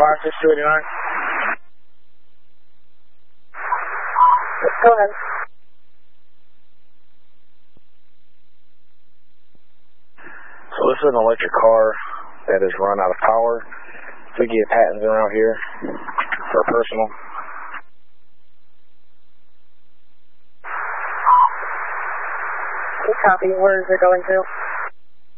56289. Go ahead. So this is an electric car that has run out of power. We get Pattons around here for personal. Good copy. Where is it going to?